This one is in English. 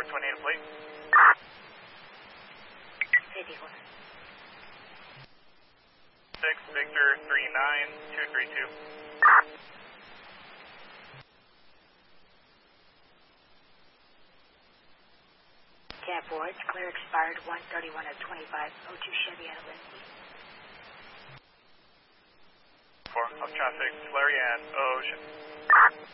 28 plate. Safety one. 6 Victor 39232. Cab 4, it's clear expired 131 at 25, 02 Chevy out of Lindsay. 4, up traffic, Larry and Ocean.